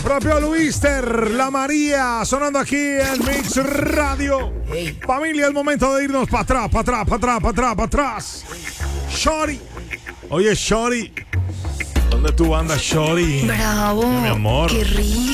Propio Luister, la María, sonando aquí en Mix Radio. Familia, el momento de irnos para atrás, para atrás. Shorty. Oye, Shorty. ¿Dónde tú andas, Shorty? Bravo. Mi amor. Qué rico.